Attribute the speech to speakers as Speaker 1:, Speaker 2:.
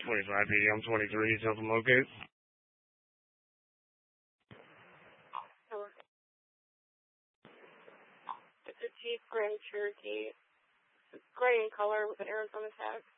Speaker 1: 25 PM 23, something locate.
Speaker 2: Hello. It's a Jeep Grand Cherokee. It's gray in color with an Arizona tag.